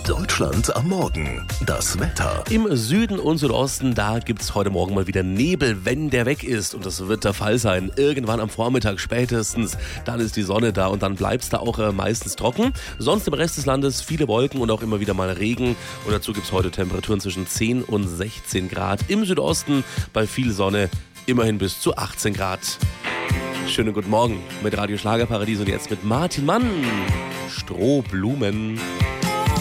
Deutschland am Morgen. Das Wetter. Im Süden und Südosten, da gibt's heute Morgen mal wieder Nebel, wenn der weg ist. Und das wird der Fall sein. Irgendwann am Vormittag spätestens. Dann ist die Sonne da und dann bleibt's da auch meistens trocken. Sonst im Rest des Landes viele Wolken und auch immer wieder mal Regen. Und dazu gibt's heute Temperaturen zwischen 10 und 16 Grad. Im Südosten bei viel Sonne immerhin bis zu 18 Grad. Schönen guten Morgen mit Radio Schlagerparadies und jetzt mit Martin Mann. Strohblumen.